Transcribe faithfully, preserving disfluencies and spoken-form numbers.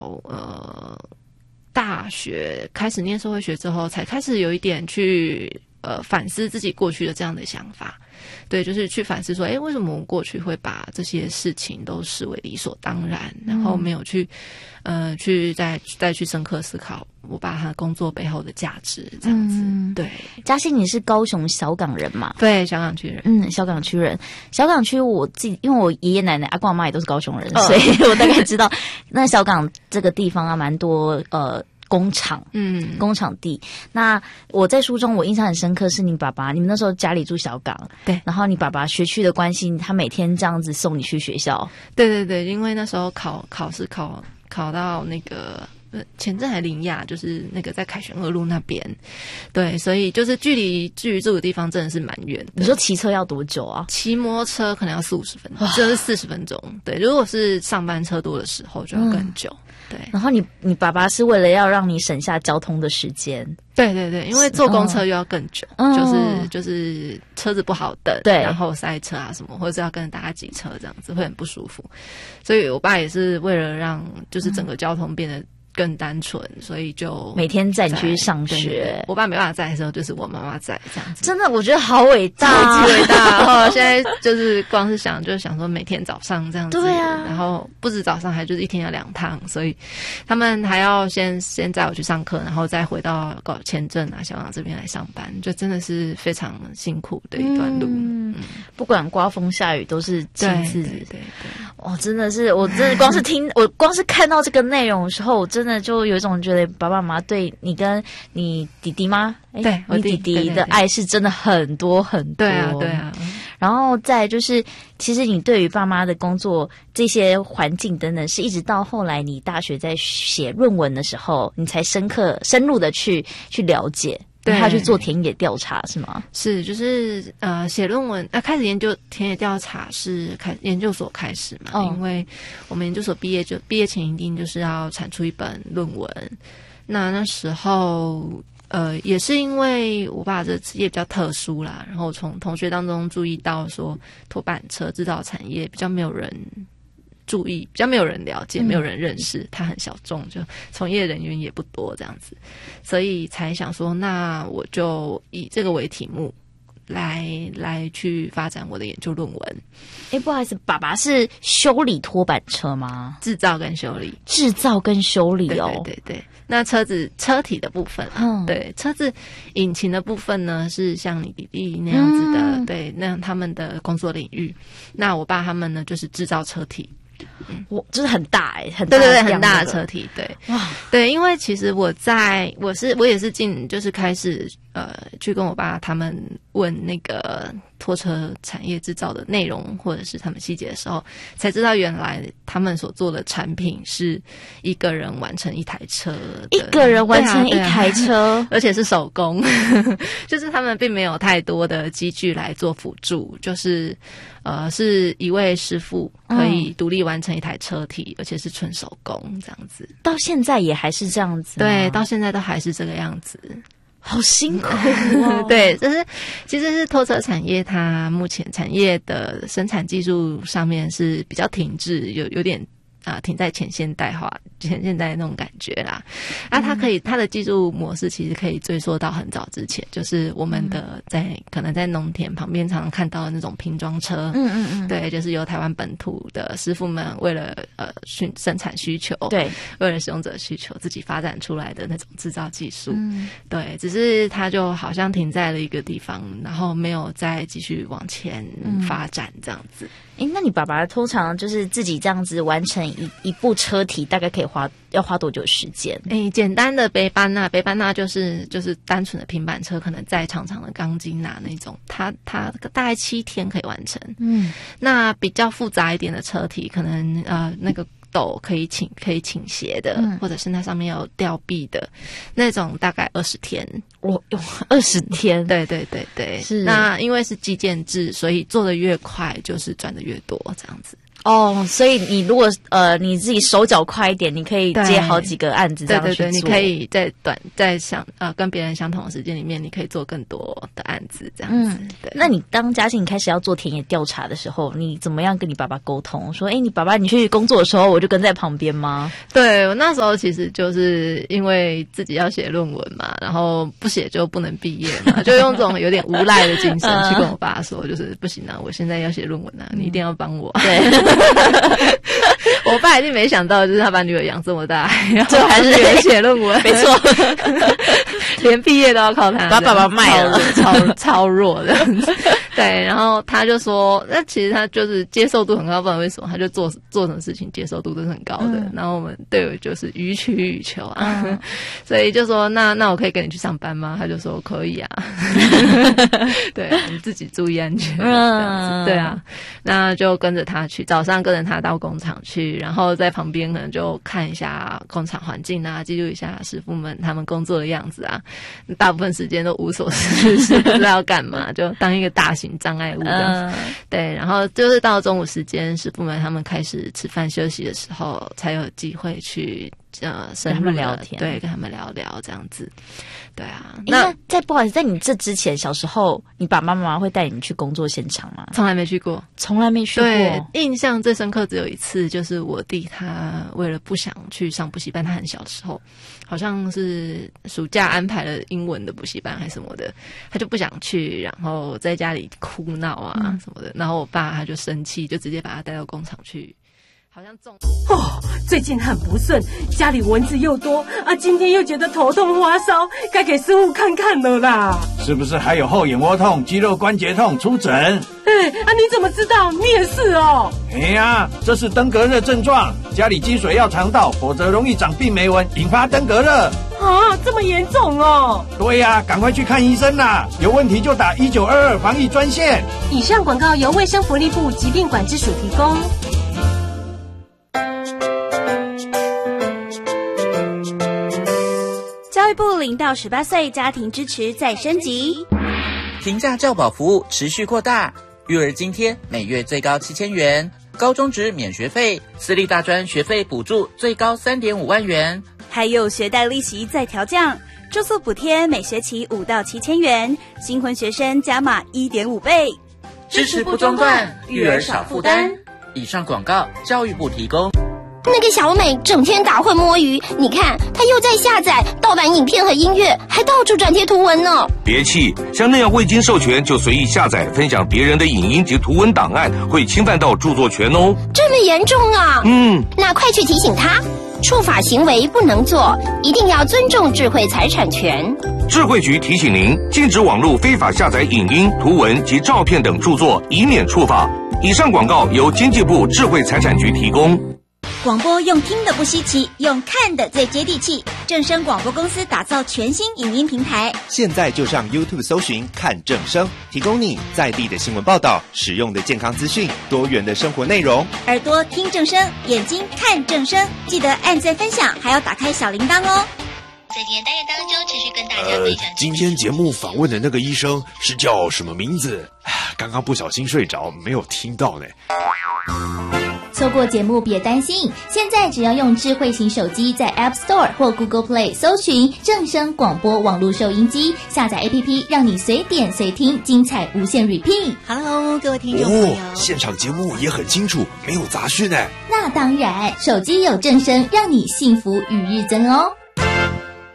呃大学开始念社会学之后，才开始有一点去呃反思自己过去的这样的想法。对，就是去反思说，哎，为什么我们过去会把这些事情都视为理所当然，然后没有去，呃，去再再去深刻思考我把他工作背后的价值，这样子。嗯、对， 嘉欣，你是高雄小港人嘛？ 对，小港区人。 嗯，小港区人。小港区我自己，因为我爷爷奶奶、阿公阿嬷也都是高雄人，哦、所以我大概知道那小港这个地方啊，蛮多呃。工厂，嗯，工厂地。那我在书中我印象很深刻，是你爸爸，你们那时候家里住小港， 对， 然后你爸爸学区的关系，他每天这样子送你去学校。 对对对，因为那时候考考试考考到那个呃前镇还林亚，就是那个在凯旋二路那边，对，所以就是距离距离住的地方真的是蛮远的。 你说骑车要多久啊？ 骑摩托车可能要四五十分钟，就是四十分钟。对，如果是上班车多的时候就要更久。嗯对， 然后你你爸爸是为了要让你省下交通的时间， 对对对，因为坐公车又要更久，嗯、就是就是车子不好等， 对， 然后塞车啊什么，或者是要跟大家挤车这样子会很不舒服，所以我爸也是为了让就是整个交通变得更单纯，所以就每天载你去上学。 对对对，我爸没办法载的时候，就是我妈妈载这样子。 真的，我觉得好伟大， 超级伟大。然后现在就是光是想，就是想说每天早上这样子， 对啊。 然后不止早上，还就是一天要两趟，所以他们还要先先载我去上课，然后再回到搞前镇啊、小港这边来上班，就真的是非常辛苦的一段路。嗯，嗯不管刮风下雨都是亲自。 对对对对。 哦，真的是，我真的光是听，我光是看到这个内容的时候，我真的就有一种觉得爸爸妈妈对你跟你弟弟吗？ 对， 你弟弟的爱是真的很多很多。 对啊，对啊。 然后再就是，其实你对于爸妈的工作这些环境等等，是一直到后来你大学在写论文的时候，你才深刻深入的去去了解。对，他去做田野调查是吗？ 是，就是呃，写论文啊，开始研究田野调查是开研究所开始嘛，哦、因为我们研究所毕业就毕业前一定就是要产出一本论文。那那时候呃，也是因为我爸这职业比较特殊啦，然后从同学当中注意到说，拖板车制造产业比较没有人注意，比较没有人了解，没有人认识，它很小众，就从业人员也不多这样子，所以才想说，那我就以这个为题目来来去发展我的研究论文。 哎，不好意思，爸爸是修理拖板车吗？ 制造跟修理， 制造跟修理哦， 对对对对。那车子车体的部分，嗯，对，车子引擎的部分呢，是像你弟弟那样子的，嗯、对，那样他们的工作领域。那我爸他们呢，就是制造车体。 嗯，我就是很大哎、欸，很大对对对，很大的车体，对哇，对，因为其实我在我是我也是进就是开始呃去跟我爸他们问那个拖车产业制造的内容或者是他们细节的时候，才知道原来他们所做的产品是一个人完成一台车， 一个人完成一台车， 啊啊、而且是手工，就是他们并没有太多的机具来做辅助，就是呃是一位师傅可以独立完成一台车体，而且是纯手工这样子。 到现在也还是这样子吗？ 对，到现在都还是这个样子。 好辛苦哦。 对，就是其实是拖车产业，它目前产业的生产技术上面是比较停滞，有有点啊、呃、停在前现代化、前现代那种感觉啦。啊，它可以它的技术模式其实可以追溯到很早之前，就是我们的在可能在农田旁边常常看到的那种拼装车，嗯嗯嗯，对，就是由台湾本土的师傅们为了呃生生产需求， 对，为了使用者需求自己发展出来的那种制造技术，嗯，对，只是它就好像停在了一个地方，然后没有再继续往前发展这样子。 诶、嗯，那你爸爸通常就是自己这样子完成一一部车体，大概可以花要花多久时间？ 诶，简单的北班纳，北班纳就是就是单纯的平板车，可能载长长的钢筋啊那种，它它大概七天可以完成。嗯，那比较复杂一点的车体，可能呃那个斗可以倾可以倾斜的，嗯、或者是那上面有吊臂的那种，大概二十天。 我有二十天， 对对对对， 是。 那因为是基建制，所以做的越快，就是赚的越多，这样子。 哦，所以你如果呃你自己手脚快一点，你可以接好几个案子这样去做。 对对对，你可以在短在相呃跟别人相同的时间里面，你可以做更多的案子这样子。嗯，对。 那你当嘉信开始要做田野调查的时候，你怎么样跟你爸爸沟通？说，哎，你爸爸你去工作的时候，我就跟在旁边吗？ 对，我那时候其实就是因为自己要写论文嘛，然后不写就不能毕业嘛，就用这种有点无赖的精神去跟我爸说，就是不行啊，我现在要写论文啊，你一定要帮我。对。我爸一定没想到，就是他把女儿养这么大，然后还是写写论文， 没错， 连毕业都要靠他， 把爸爸卖了， 超超, 超弱的。对，然后他就说，那其实他就是接受度很高，不知道为什么，他就做做什么事情接受度都是很高的。嗯、然后我们队友就是予取予求啊，嗯、所以就说，那那我可以跟你去上班吗？他就说可以啊。对，你自己注意安全，这样子。对啊，那就跟着他去，早上跟着他到工厂去，然后在旁边可能就看一下工厂环境啊，记录一下师傅们他们工作的样子啊。大部分时间都无所事事，不知道要干嘛，就当一个大型障碍物这样子。嗯、对，然后就是到中午时间，师傅们他们开始吃饭休息的时候，才有机会去呃深入聊天， 对，跟他们聊聊这样子。对啊， 那在不好意思，在你这之前，小时候你爸爸妈妈会带你去工作现场吗？ 从来没去过， 从来没去过。 对，印象最深刻只有一次，就是我弟他为了不想去上补习班，他很小的时候，好像是暑假安排了英文的补习班还是什么的，他就不想去，然后在家里哭闹啊什么的，嗯、然后我爸他就生气，就直接把他带到工厂去。好像中哦，最近很不顺，家里蚊子又多啊，今天又觉得头痛发烧，该给师傅看看了啦。 是不是还有后眼窝痛、肌肉关节痛？出诊。 哎啊，你怎么知道？你也是哦。 哎呀，这是登革热症状，家里积水要肠道，否则容易长病媒蚊，引发登革热。 啊，这么严重哦。 对呀，赶快去看医生啦，有问题就打一九二二防疫专线。 以上广告由卫生福利部疾病管制署提供。 教育部零到十八岁家庭支持再升级， 平价教保服务持续扩大，育儿津贴每月最高七千元，高中职免学费，私立大专学费补助最高三点五万元， 还有学贷利息再调降，住宿补贴每学期五到七千元，新婚学生加码一点五倍， 支持不中断，育儿少负担。以上广告，教育部提供。 那个小美整天打混摸鱼，你看她又在下载盗版影片和音乐，还到处转贴图文呢。 别气，像那样未经授权就随意下载分享别人的影音及图文档案，会侵犯到著作权哦。 这么严重啊？ 嗯， 那快去提醒她，触法行为不能做，一定要尊重智慧财产权。 智慧局提醒您，禁止网络非法下载影音、图文及照片等著作，以免触法。以上广告由经济部智慧财产局提供。 广播用听的不稀奇，用看的最接地气。正声广播公司打造全新影音平台， 现在就上 YouTube 搜寻看正声，提供你在地的新闻报道、实用的健康资讯、多元的生活内容。 耳朵听正声，眼睛看正声，记得按赞分享，还要打开小铃铛哦。 在今天单元当中，持续跟大家分享。 呃，今天节目访问的那个医生是叫什么名字？刚刚不小心睡着，没有听到呢。 错过节目别担心，现在只要用智慧型手机在 App Store 或 Google Play 搜寻正声广播网络收音机，下载 A P P 让你随点随听，精彩无限 repeat。 Hello， 各位听众朋友， 哦，现场节目也很清楚，没有杂讯呢。 那当然，手机有正声，让你幸福与日增哦。